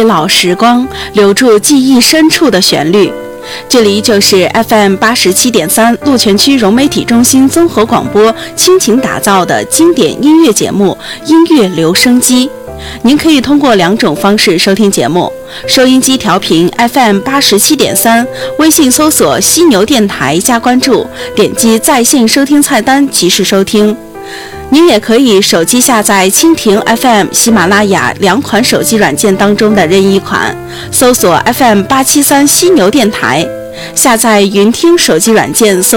老时光，留住记忆深处的旋律。这里就是 FM87.3 鹿泉区融媒体中心综合广播倾情打造的经典音乐节目音乐留声机。您可以通过2种方式收听节目：收音机调频 FM87.3，微信搜索犀牛电台加关注，点击在线收听菜单及时收听。您也可以手机下载蜻蜓 FM、喜马拉雅2款手机软件当中的任意一款，搜索 FM873犀牛电台，下载云听手机软件搜